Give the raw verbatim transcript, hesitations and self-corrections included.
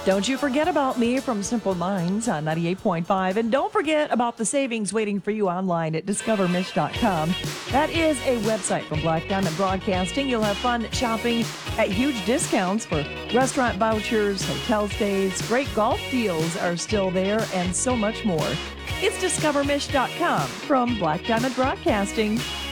Don't you forget about me from Simple Minds on ninety-eight point five. And don't forget about the savings waiting for you online at discover mish dot com. That is a website from Black Diamond Broadcasting. You'll have fun shopping at huge discounts for restaurant vouchers, hotel stays, great golf deals are still there, and so much more. It's discover mish dot com from Black Diamond Broadcasting.